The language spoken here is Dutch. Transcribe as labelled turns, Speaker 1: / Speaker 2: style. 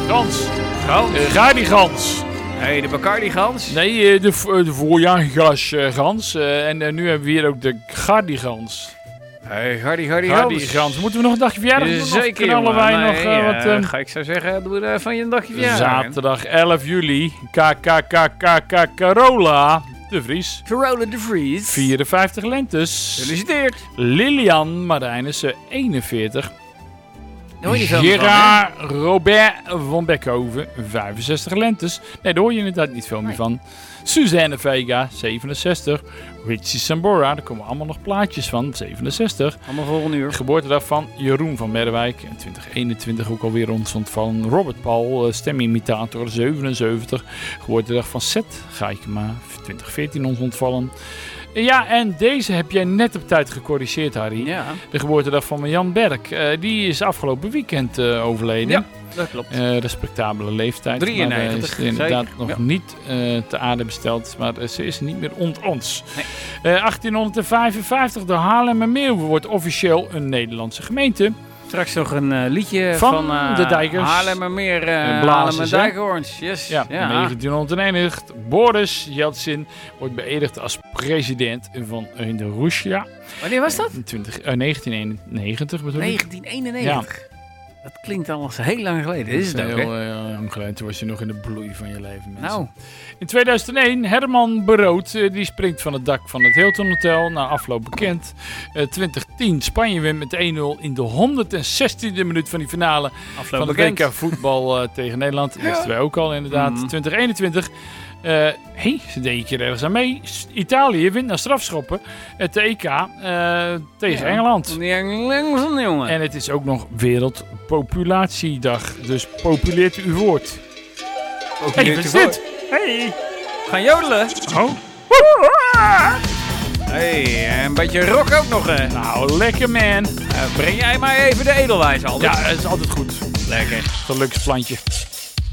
Speaker 1: Gans.
Speaker 2: Gans?
Speaker 1: Gardigans.
Speaker 2: Hey, de Bacardi-gans?
Speaker 1: Nee, de voorjaargans gans. En nu hebben we hier ook de Gardigans.
Speaker 2: Hey, Gardigans.
Speaker 1: Gans. Moeten we nog een dagje verjaardag doen?
Speaker 2: Zeker,
Speaker 1: of knallen wij nog wat...
Speaker 2: ga ik zo zeggen, doe er van je een dagje verjaardag.
Speaker 1: Zaterdag 11 juli. Carola de Vries.
Speaker 2: Carola de Vries.
Speaker 1: 54 lentes.
Speaker 2: Gefeliciteerd.
Speaker 1: Lilian Marijnissen 41.
Speaker 2: Daar hoor je veel
Speaker 1: Gerard Robert van Beckhoven 65 lentes. Nee, daar hoor je inderdaad niet veel meer van. Suzanne Vega 67. Richie Sambora, daar komen allemaal nog plaatjes van 67.
Speaker 2: Allemaal volgende uur.
Speaker 1: Geboortedag van Jeroen van Merwijk in 2021 ook alweer ontstond van Robert Paul, stemimitator 77. Geboortedag van Seth Gaikema 2014 ons ontvallen. Ja, en deze heb jij net op tijd gecorrigeerd, Harry.
Speaker 2: Ja.
Speaker 1: De geboortedag van Jan Berk. Die is afgelopen weekend overleden.
Speaker 2: Ja, dat klopt.
Speaker 1: Respectabele leeftijd.
Speaker 2: 93,
Speaker 1: maar is inderdaad
Speaker 2: zeker.
Speaker 1: nog niet te aarde besteld. Maar ze is niet meer onder ons.
Speaker 2: Nee.
Speaker 1: 1855, de Haarlemmermeer wordt officieel een Nederlandse gemeente.
Speaker 2: Straks nog een liedje
Speaker 1: Van de Dijkers.
Speaker 2: Haarlemmermeer,
Speaker 1: Blazers,
Speaker 2: Dijkhoorns. Yes.
Speaker 1: Ja, in 1991. Boris Yeltsin wordt beëdigd als president van de Russia.
Speaker 2: Wanneer was dat?
Speaker 1: 1991 bedoel ik.
Speaker 2: 1991. Dat klinkt al heel lang geleden. Is het ook,
Speaker 1: heel
Speaker 2: hè?
Speaker 1: lang geleden. Toen was je nog in de bloei van je leven, mensen.
Speaker 2: Nou.
Speaker 1: In 2001, Herman Beroot, die springt van het dak van het Hilton Hotel. Na afloop bekend. 2010, Spanje wint met 1-0 in de 116e minuut van die finale.
Speaker 2: Afloop
Speaker 1: van het
Speaker 2: bekend.
Speaker 1: WK voetbal tegen Nederland. Dat wisten wij ook al inderdaad. 2021. Ze deed een keer ergens aan mee. Italië wint na strafschoppen het EK tegen Engeland.
Speaker 2: Die Engelse jongen.
Speaker 1: En het is ook nog Wereldpopulatiedag. Dus populeert uw woord. Hey, wat is dit? Hey.
Speaker 2: Gaan jodelen.
Speaker 1: Oh.
Speaker 2: Hey, een beetje rock ook nog, hè?
Speaker 1: Nou, lekker man.
Speaker 2: Breng jij maar even de edelwijze, Albert.
Speaker 1: Ja, het is altijd goed.
Speaker 2: Lekker.
Speaker 1: Geluksplantje.